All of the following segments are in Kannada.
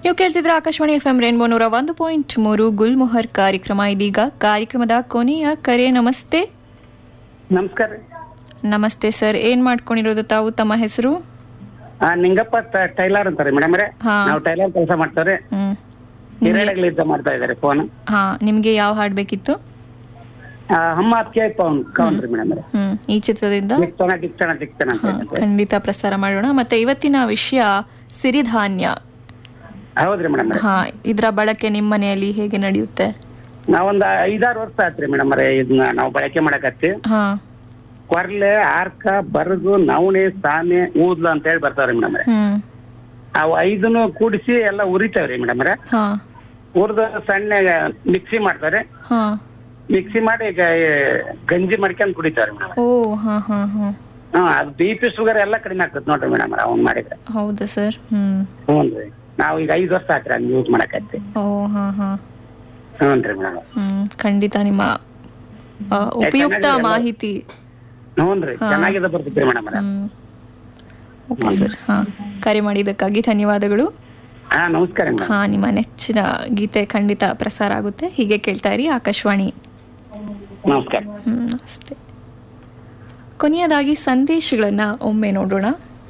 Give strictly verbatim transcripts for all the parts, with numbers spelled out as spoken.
ನೀವು ಕೇಳ್ತಿದ್ರೆ ಆಕಾಶವಾಣಿ ಎಫ್ ಎಂ ರೇನ್ಬೋ ನೂರ ಒಂದು ಪಾಯಿಂಟ್ ಮೂರು ಗುಲ್ಮೊಹರ್ ಕಾರ್ಯಕ್ರಮ. ಇದೀಗ ಕಾರ್ಯಕ್ರಮದ ಕೊನೆಯ ಕರೆ. ನಮಸ್ತೆ. ನಮಸ್ಕಾರ. ನಮಸ್ತೆ ಸರ್, ಏನ್ ಮಾಡ್ಕೊಂಡಿರೋದು ತಾವು? ತಮ್ಮ ಹೆಸರು? ನಿಂಗಪ್ಪ ಟೈಲರ್ ಅಂತಾರೆ ಮೇಡಮ್. ನಾವು ಟೈಲರ್ ಕೆಲಸ ಮಾಡ್ತಾರೆ. ಹಿರೇಡಗಳಿಂದ ಮಾಡ್ತಾ ಇದಾರೆ ಫೋನ್. ಹಾ, ನಿಮ್ಗೆ ಯಾವ ಹಾಡ್ ಬೇಕಿತ್ತು? ಹಮ್ಮ ಅತ್ಕೆ ಪವನ್ ಕವನ್ ರೀ ಮೇಡಮ್. ಹ್ಮ್ ಈ ಚಿತ್ರದಿಂದ ದಿಕ್ತನ ದಿಕ್ತನ ದಿಕ್ತನ ಅಂತ ಖಂಡಿತ ಪ್ರಸಾರ ಮಾಡೋಣ. ಮತ್ತೆ ಇವತ್ತಿನ ವಿಷಯ ಸಿರಿಧಾನ್ಯ. ಹೌದ್ರಿ ಮೇಡಮ್. ಹಾ, ಇದ್ರ ಬಳಕೆ ನಿಮ್ಮ ಮನೆಯಲ್ಲಿ ಹೇಗೆ ನಡೆಯುತ್ತೆ? ನಾವೊಂದ್ ಐದಾರು ವರ್ಷ ಆತ್ರಿ ಮೇಡಮ್ ಇದನ್ನ ನಾವು ಬಳಕೆ ಮಾಡಕತ್ತಿ. ಹಾ, ಕೊರ್ಲೆ, ಆರ್ಕ, ಬರಗು, ನವಣೆ, ಸಾಮೆ, ಊದ್ಲು ಅಂತ ಹೇಳಿ ಬರ್ತಾವ್ರಿ ಮೇಡಮ್. ಹ್ಮ್ ಅವು ಐದನ್ನು ಕೂಡಿಸಿ ಎಲ್ಲ ಉರಿತಾವ್ರಿ ಮೇಡಮ್. ಹಾ, ಉರ್ದು ಸಣ್ಣ ಮಿಕ್ಸಿ ಮಾಡ್ತಾರೆ. ಹಾ, ಮಿಕ್ಸಿ ಮಾಡಿ ಈಗ ಗಂಜಿ ಮಾಡ್ಕೊಂಡ್ ಕುಡಿತಾವ್ರಿ ಮೇಡಮ್. ಓ ಹಾ ಹಾ ಹಾ ಹಾ, ಅದು ಬಿ ಪಿ ಶುಗರ್ ಎಲ್ಲ ಕಡಿಮೆ ಆಗ್ತದೆ ನೋಡ್ರಿ ಮೇಡಮ್ ಅವ್ನ್ ಮಾಡಿದ್ರೆ. ಹೌದಾ ಸರ್? ಹ್ಮ್ ಹ್ಞೂನ್ರಿ. ನಾವು ಈಗ ಐದು ವರ್ಷ ಆತ್ರಿ ಹಂಗ ಯೂಸ್ ಮಾಡಕತ್ತಿ. ಓ ಹಾ ಹಾ ಹ್ಞೂನ್ರಿ ಮೇಡಮ್. ಹ್ಮ್ ಖಂಡಿತ ನಿಮ್ಮ ಆ, ಉಪಯುಕ್ತ ಮಾಹಿತಿ. ಹ್ಞೂನ್ರಿ, ಚೆನ್ನಾಗಿದೆ ಬರ್ತಿದ್ರಿ ಮೇಡಮ್. ಹ್ಮ್ ಓಕೆ ಸರ್. ಹಾ, ಕರೆ ಮಾಡಿದ್ದಕ್ಕಾಗಿ ಧನ್ಯವಾದಗಳು. ಹಾ, ನಮಸ್ಕಾರ ಮೇಡಮ್. ಹಾ, ನಿಮ್ಮ ನೆಚ್ಚಿನ ಗೀತೆ ಖಂಡಿತ ಪ್ರಸಾರ ಆಗುತ್ತೆ. ಹೀಗೆ ಕೇಳ್ತಾ ಇರಿ ಆಕಾಶವಾಣಿ. ನಮಸ್ಕಾರ. ಹ್ಮ್ ನಮಸ್ತೆ. ಕೊನೆಯದಾಗಿ ಸಂದೇಶಗಳನ್ನ ಒಮ್ಮೆ ನೋಡೋಣ.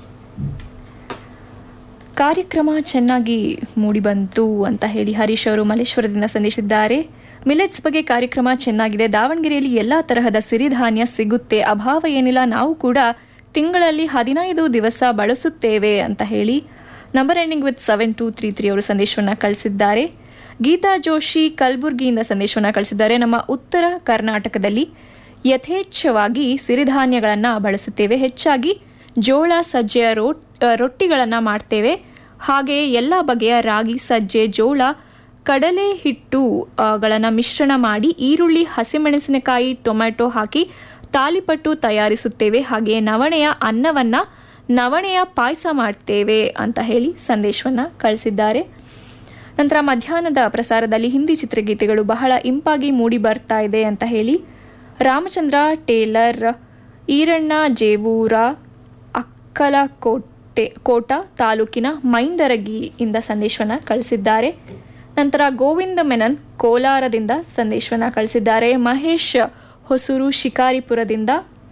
ಕಾರ್ಯಕ್ರಮ ಚೆನ್ನಾಗಿ ಮೂಡಿಬಂತು ಅಂತ ಹೇಳಿ ಹರೀಶ್ ಅವರು ಮಲ್ಲೇಶ್ವರದಿಂದ ಸಂದೇಶಿಸಿದ್ದಾರೆ. ಮಿಲೆಟ್ಸ್ ಬಗ್ಗೆ ಕಾರ್ಯಕ್ರಮ ಚೆನ್ನಾಗಿದೆ. ದಾವಣಗೆರೆಯಲ್ಲಿ ಎಲ್ಲಾ ತರಹದ ಸಿರಿಧಾನ್ಯ ಸಿಗುತ್ತೆ, ಅಭಾವ ಏನಿಲ್ಲ. ನಾವು ಕೂಡ ತಿಂಗಳಲ್ಲಿ ಹದಿನೈದು ದಿವಸ ಬಳಸುತ್ತೇವೆ ಅಂತ ಹೇಳಿ number ending with seven two three three ಅವರು ಸಂದೇಶವನ್ನು ಕಳಿಸಿದ್ದಾರೆ. ಗೀತಾ ಜೋಶಿ ಕಲಬುರ್ಗಿಯಿಂದ ಸಂದೇಶವನ್ನು ಕಳಿಸಿದ್ದಾರೆ. ನಮ್ಮ ಉತ್ತರ ಕರ್ನಾಟಕದಲ್ಲಿ ಯಥೇಚ್ಛವಾಗಿ ಸಿರಿಧಾನ್ಯಗಳನ್ನು ಬಳಸುತ್ತೇವೆ. ಹೆಚ್ಚಾಗಿ ಜೋಳ, ಸಜ್ಜೆಯ ರೋಟ್ ರೊಟ್ಟಿಗಳನ್ನು ಮಾಡ್ತೇವೆ. ಹಾಗೆಯೇ ಎಲ್ಲ ಬಗೆಯ ರಾಗಿ, ಸಜ್ಜೆ, ಜೋಳ, ಕಡಲೆ ಹಿಟ್ಟುಗಳನ್ನು ಮಿಶ್ರಣ ಮಾಡಿ ಈರುಳ್ಳಿ, ಹಸಿಮೆಣಸಿನಕಾಯಿ, ಟೊಮೆಟೊ ಹಾಕಿ ತಾಲಿಪಟ್ಟು ತಯಾರಿಸುತ್ತೇವೆ. ಹಾಗೆಯೇ ನವಣೆಯ ಅನ್ನವನ್ನು ನವಣೆಯ ಪಾಯಸ ಮಾಡ್ತೇವೆ ಅಂತ ಹೇಳಿ ಸಂದೇಶವನ್ನು ಕಳಿಸಿದ್ದಾರೆ. ನಂತರ ಮಧ್ಯಾಹ್ನದ ಪ್ರಸಾರದಲ್ಲಿ ಹಿಂದಿ ಚಿತ್ರಗೀತೆಗಳು ಬಹಳ ಇಂಪಾಗಿ ಮೂಡಿ ಬರ್ತಾ ಇದೆ ಅಂತ ಹೇಳಿ ರಾಮಚಂದ್ರ ಟೇಲರ್, ಈರಣ್ಣ ಜೇವೂರ, ಅಕ್ಕಲಕೋಟೆ ಕೋಟ ತಾಲೂಕಿನ ಮೈಂದರಗಿಯಿಂದ ಸಂದೇಶವನ್ನು ಕಳಿಸಿದ್ದಾರೆ. ನಂತರ ಗೋವಿಂದ ಮೆನನ್ ಕೋಲಾರದಿಂದ ಸಂದೇಶವನ್ನು ಕಳಿಸಿದ್ದಾರೆ. ಮಹೇಶ್ ಹೊಸೂರು ಶಿಕಾರಿಪುರದಿಂದ.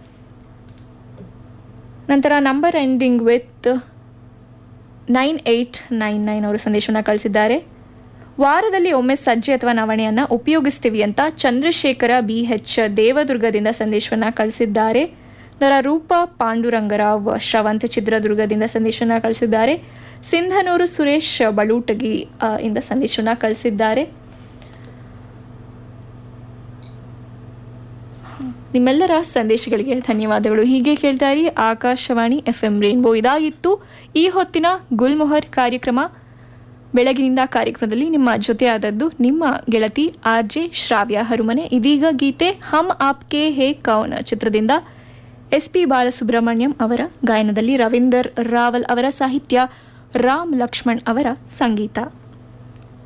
ನಂತರ number ending with nine eight nine nine ಅವರು ಸಂದೇಶವನ್ನು ಕಳಿಸಿದ್ದಾರೆ. ವಾರದಲ್ಲಿ ಒಮ್ಮೆ ಸಜ್ಜೆ ಅಥವಾ ನವಣೆಯನ್ನು ಉಪಯೋಗಿಸ್ತೀವಿ ಅಂತ ಚಂದ್ರಶೇಖರ ಬಿ ಎಚ್ ದೇವದುರ್ಗದಿಂದ ಸಂದೇಶವನ್ನು ಕಳಿಸಿದ್ದಾರೆ. ನಂತರ ರೂಪಾ ಪಾಂಡುರಂಗರಾವ್ ಶ್ರವಂತ ಚಿತ್ರದುರ್ಗದಿಂದ ಸಂದೇಶವನ್ನು ಕಳಿಸಿದ್ದಾರೆ. ಸಿಂಧನೂರು ಸುರೇಶ್ ಬಲೂಟಗಿ ಇಂದ ಸಂದೇಶವನ್ನು ಕಳಿಸಿದ್ದಾರೆ. ನಿಮ್ಮೆಲ್ಲರ ಸಂದೇಶಗಳಿಗೆ ಧನ್ಯವಾದಗಳು. ಹೀಗೆ ಕೇಳ್ತಾ ಇರಿ ಆಕಾಶವಾಣಿ ಎಫ್ ಎಂ ರೇನ್ಬೋ. ಇದಾಗಿತ್ತು ಈ ಹೊತ್ತಿನ ಗುಲ್ಮೊಹರ್ ಕಾರ್ಯಕ್ರಮ. ಬೆಳಗಿನಿಂದ ಕಾರ್ಯಕ್ರಮದಲ್ಲಿ ನಿಮ್ಮ ಜೊತೆ ಆದದ್ದು ನಿಮ್ಮ ಗೆಳತಿ ಆರ್ ಜೆ ಶ್ರಾವ್ಯ ಹರುಮನೆ. ಇದೀಗ ಗೀತೆ ಹಮ್ ಆಪ್ಕೆ ಹೇ ಕೌನ್ ಚಿತ್ರದಿಂದ ಎಸ್ ಪಿ ಬಾಲಸುಬ್ರಹ್ಮಣ್ಯಂ ಅವರ ಗಾಯನದಲ್ಲಿ ರವೀಂದರ್ ರಾವಲ್ ಅವರ ಸಾಹಿತ್ಯ, ರಾಮ್ ಲಕ್ಷ್ಮಣ್ ಅವರ ಸಂಗೀತ.